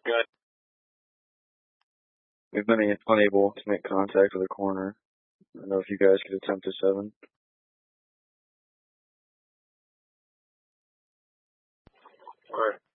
Good. We've been unable to make contact with the corner. I don't know if you guys could attempt a 7. Alright.